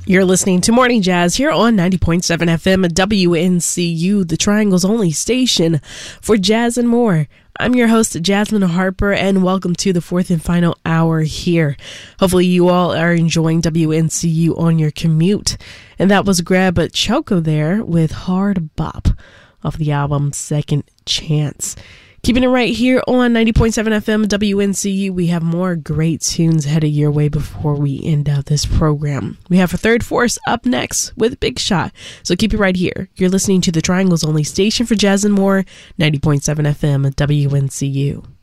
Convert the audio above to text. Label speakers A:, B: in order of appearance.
A: You're listening to Morning Jazz here on 90.7 FM at WNCU, the Triangle's only station for jazz and more. I'm your host, Jasmine Harper, and welcome to the fourth and final hour here. Hopefully you all are enjoying WNCU on your commute. And that was Grab Choco there with Hard Bop off the album Second Chance. Keeping it right here on 90.7 FM WNCU, we have more great tunes headed your way before we end out this program. We have a Third Force up next with Big Shot, so keep it right here. You're listening to the Triangle's only station for jazz and more, 90.7 FM WNCU.